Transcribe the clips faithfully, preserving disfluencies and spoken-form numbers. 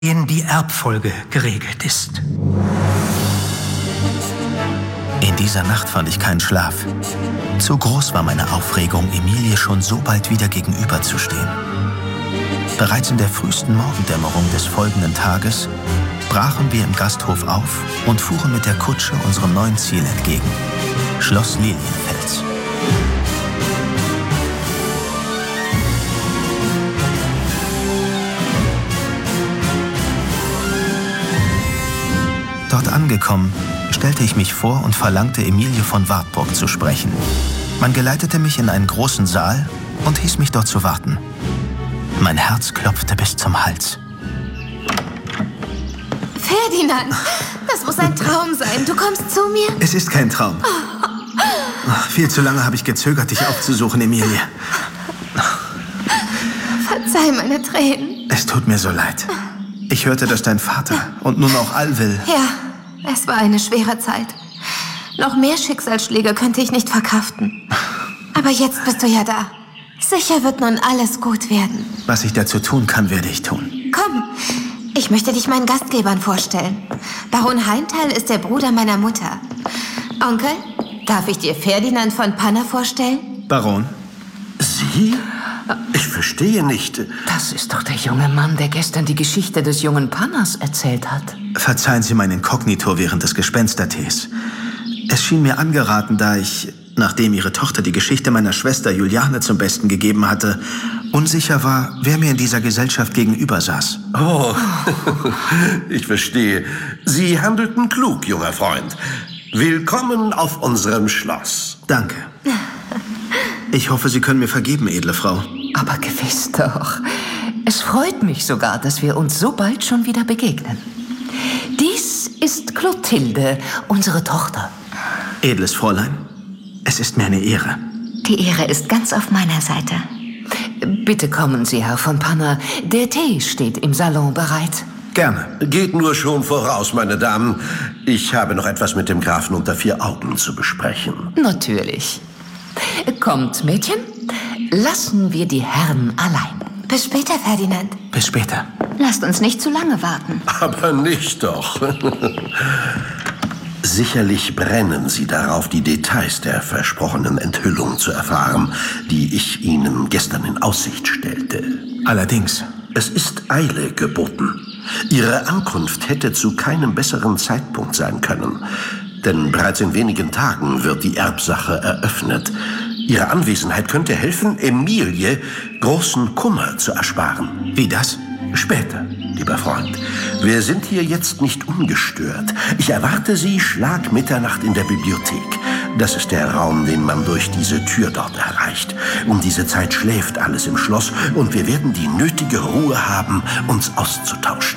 in die Erbfolge geregelt ist. In dieser Nacht fand ich keinen Schlaf. Zu groß war meine Aufregung, Emilie schon so bald wieder gegenüberzustehen. Bereits in der frühesten Morgendämmerung des folgenden Tages brachen wir im Gasthof auf und fuhren mit der Kutsche unserem neuen Ziel entgegen, Schloss Lilienfels. Dort angekommen, stellte ich mich vor und verlangte, Emilie von Wartburg zu sprechen. Man geleitete mich in einen großen Saal und hieß mich dort zu warten. Mein Herz klopfte bis zum Hals. Ferdinand, das muss ein Traum sein. Du kommst zu mir? Es ist kein Traum. Ach, viel zu lange habe ich gezögert, dich aufzusuchen, Emilie. Verzeih meine Tränen. Es tut mir so leid. Ich hörte, dass dein Vater und nun auch Alwil... Ja, es war eine schwere Zeit. Noch mehr Schicksalsschläge könnte ich nicht verkraften. Aber jetzt bist du ja da. Sicher wird nun alles gut werden. Was ich dazu tun kann, werde ich tun. Komm, ich möchte dich meinen Gastgebern vorstellen. Baron Heinthal ist der Bruder meiner Mutter. Onkel, darf ich dir Ferdinand von Panne vorstellen? Baron? Sie? Ich verstehe nicht. Das ist doch der junge Mann, der gestern die Geschichte des jungen Pannas erzählt hat. Verzeihen Sie mein Inkognito während des Gespenstertees. Es schien mir angeraten, da ich, nachdem Ihre Tochter die Geschichte meiner Schwester Juliane zum Besten gegeben hatte, unsicher war, wer mir in dieser Gesellschaft gegenüber saß. Oh, ich verstehe. Sie handelten klug, junger Freund. Willkommen auf unserem Schloss. Danke. Ich hoffe, Sie können mir vergeben, edle Frau. Aber gewiss doch. Es freut mich sogar, dass wir uns so bald schon wieder begegnen. Dies ist Clotilde, unsere Tochter. Edles Fräulein, es ist mir eine Ehre. Die Ehre ist ganz auf meiner Seite. Bitte kommen Sie, Herr von Panne. Der Tee steht im Salon bereit. Gerne. Geht nur schon voraus, meine Damen. Ich habe noch etwas mit dem Grafen unter vier Augen zu besprechen. Natürlich. Kommt, Mädchen. Lassen wir die Herren allein. Bis später, Ferdinand. Bis später. Lasst uns nicht zu lange warten. Aber nicht doch. Sicherlich brennen Sie darauf, die Details der versprochenen Enthüllung zu erfahren, die ich Ihnen gestern in Aussicht stellte. Allerdings. Es ist Eile geboten. Ihre Ankunft hätte zu keinem besseren Zeitpunkt sein können. Denn bereits in wenigen Tagen wird die Erbsache eröffnet. Ihre Anwesenheit könnte helfen, Emilie großen Kummer zu ersparen. Wie das? Später, lieber Freund. Wir sind hier jetzt nicht ungestört. Ich erwarte Sie Schlag Mitternacht in der Bibliothek. Das ist der Raum, den man durch diese Tür dort erreicht. Um diese Zeit schläft alles im Schloss und wir werden die nötige Ruhe haben, uns auszutauschen.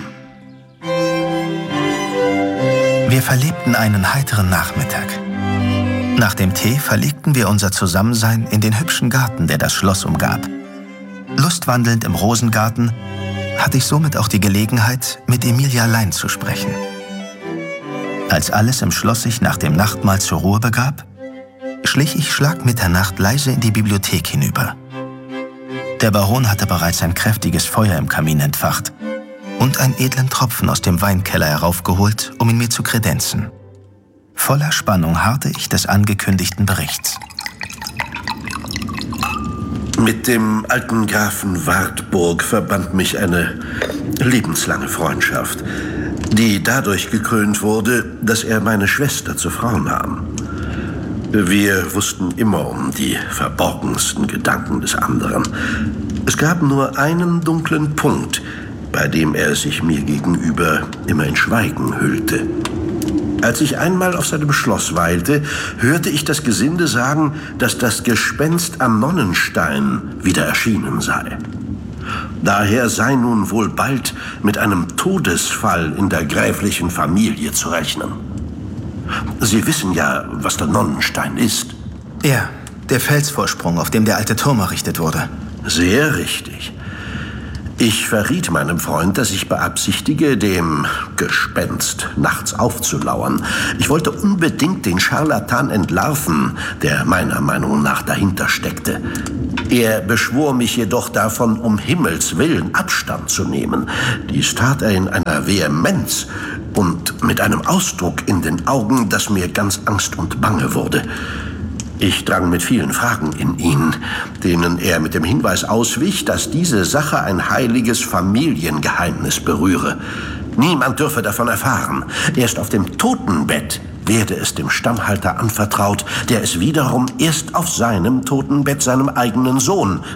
Wir verlebten einen heiteren Nachmittag. Nach dem Tee verlegten wir unser Zusammensein in den hübschen Garten, der das Schloss umgab. Lustwandelnd im Rosengarten hatte ich somit auch die Gelegenheit, mit Emilie allein zu sprechen. Als alles im Schloss sich nach dem Nachtmahl zur Ruhe begab, schlich ich Schlag Mitternacht leise in die Bibliothek hinüber. Der Baron hatte bereits ein kräftiges Feuer im Kamin entfacht und einen edlen Tropfen aus dem Weinkeller heraufgeholt, um ihn mir zu kredenzen. Voller Spannung harrte ich des angekündigten Berichts. Mit dem alten Grafen Wartburg verband mich eine lebenslange Freundschaft, die dadurch gekrönt wurde, dass er meine Schwester zur Frau nahm. Wir wussten immer um die verborgensten Gedanken des anderen. Es gab nur einen dunklen Punkt, bei dem er sich mir gegenüber immer in Schweigen hüllte. Als ich einmal auf seinem Schloss weilte, hörte ich das Gesinde sagen, dass das Gespenst am Nonnenstein wieder erschienen sei. Daher sei nun wohl bald mit einem Todesfall in der gräflichen Familie zu rechnen. Sie wissen ja, was der Nonnenstein ist. Ja, der Felsvorsprung, auf dem der alte Turm errichtet wurde. Sehr richtig. Ich verriet meinem Freund, dass ich beabsichtige, dem Gespenst nachts aufzulauern. Ich wollte unbedingt den Scharlatan entlarven, der meiner Meinung nach dahinter steckte. Er beschwor mich jedoch davon, um Himmels Willen Abstand zu nehmen. Dies tat er in einer Vehemenz und mit einem Ausdruck in den Augen, dass mir ganz Angst und Bange wurde. Ich drang mit vielen Fragen in ihn, denen er mit dem Hinweis auswich, dass diese Sache ein heiliges Familiengeheimnis berühre. Niemand dürfe davon erfahren. Erst auf dem Totenbett werde es dem Stammhalter anvertraut, der es wiederum erst auf seinem Totenbett seinem eigenen Sohn